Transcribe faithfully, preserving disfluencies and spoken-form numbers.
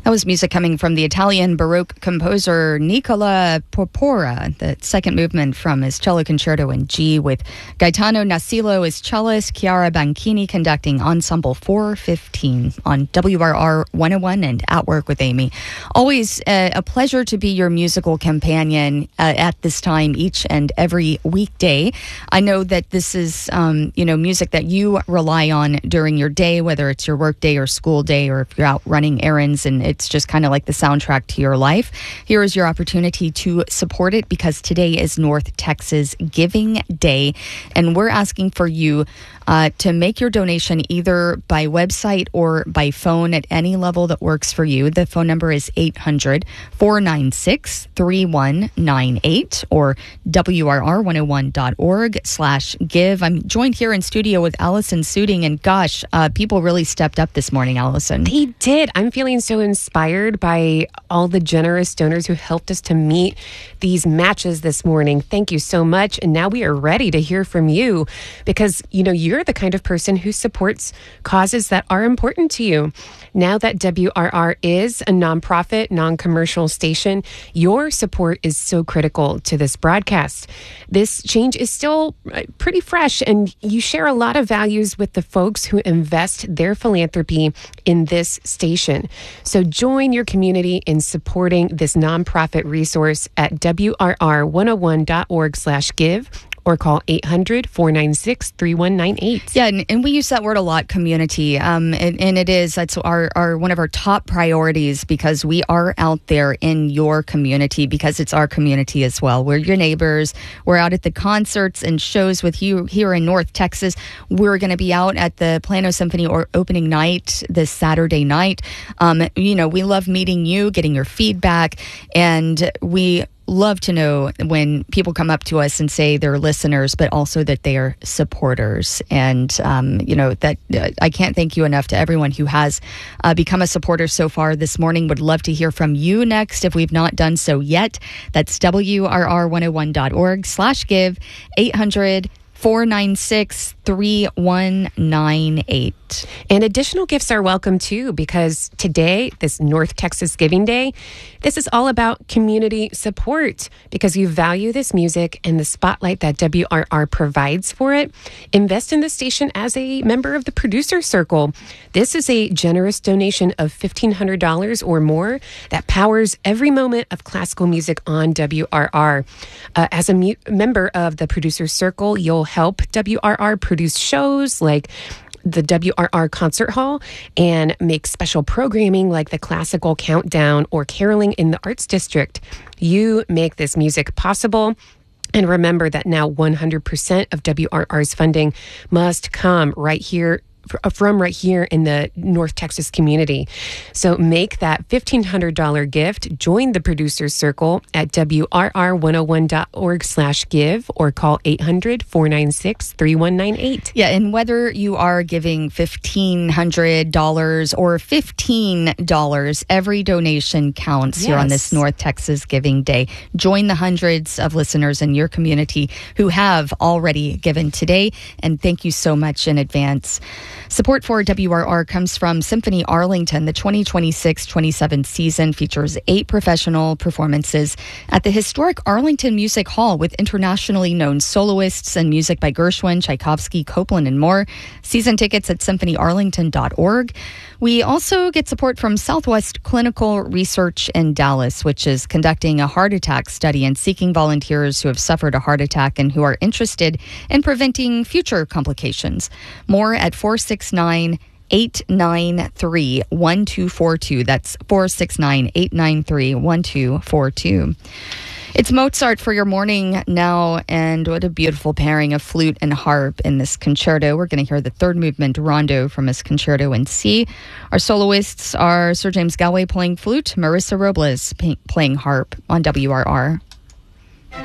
That was music coming from the Italian Baroque composer Nicola Porpora, the second movement from his cello concerto in G, with Gaetano Nasillo as cellist, Chiara Banchini conducting Ensemble four fifteen on W R R one oh one and At Work with Amy. Always uh, a pleasure to be your musical companion uh, at this time each and every weekday. I know that this is, um, you know, music that you rely on during your day, whether it's your work day or school day, or if you're out running errands and it's just kind of like the soundtrack to your life. Here is your opportunity to support it, because today is North Texas Giving Day, and we're asking for you uh, to make your donation either by website or by phone at any level that works for you. The phone number is eight hundred, four nine six, three one nine eight or W R R one oh one dot org slash give. I'm joined here in studio with Allison Suding, and gosh, uh, people really stepped up this morning, Allison. They did. I'm feeling so inspired by all the generous donors who helped us to meet these matches this morning. Thank you so much. And now we are ready to hear from you, because, you know, you're the kind of person who supports causes that are important to you. Now that W R R is a nonprofit, non-commercial station, your support is so critical to this broadcast. This change is still pretty fresh, and you share a lot of values with the folks who invest their philanthropy in this station. So join your community in supporting this nonprofit resource at W R R one oh one dot org slash give. Or call eight hundred, four nine six, three one nine eight. Yeah, and, and we use that word a lot, community. Um, and, and it is, that's our, our one of our top priorities, because we are out there in your community, because it's our community as well. We're your neighbors. We're out at the concerts and shows with you here in North Texas. We're going to be out at the Plano Symphony or opening night this Saturday night. Um, you know, we love meeting you, getting your feedback, and we love to know when people come up to us and say they're listeners, but also that they are supporters. And, um, you know, that uh, I can't thank you enough to everyone who has uh, become a supporter so far this morning. Would love to hear from you next if we've not done so yet. That's W R R one oh one dot org slash give, eight hundred, four nine six, three one nine eight. And additional gifts are welcome too, because today, this North Texas Giving Day, this is all about community support. Because you value this music and the spotlight that W R R provides for it, invest in the station as a member of the Producer Circle. This is a generous donation of fifteen hundred dollars or more that powers every moment of classical music on W R R. Uh, as a mu- member of the Producer Circle, you'll help W R R produce shows like the W R R Concert Hall and make special programming like the Classical Countdown or Caroling in the Arts District. You make this music possible. And remember that now one hundred percent of W R R's funding must come right here from right here in the North Texas community. So make that fifteen hundred dollars gift. Join the Producer's Circle at W R R one oh one dot org slash give or call eight hundred, four nine six, three one nine eight. Yeah, and whether you are giving fifteen hundred dollars or fifteen dollars, every donation counts yes. here on this North Texas Giving Day. Join the hundreds of listeners in your community who have already given today, and thank you so much in advance. Support for W R R comes from Symphony Arlington. The twenty twenty-six twenty-seven season features eight professional performances at the historic Arlington Music Hall with internationally known soloists and music by Gershwin, Tchaikovsky, Copland, and more. Season tickets at symphony arlington dot org. We also get support from Southwest Clinical Research in Dallas, which is conducting a heart attack study and seeking volunteers who have suffered a heart attack and who are interested in preventing future complications. More at four six nine, eight nine three, one two four two. That's four six nine, eight nine three, one two four two. It's Mozart for your morning now, and what a beautiful pairing of flute and harp in this concerto. We're going to hear the third movement rondo from his concerto in C. Our soloists are Sir James Galway playing flute, Marissa Robles playing harp on W R R.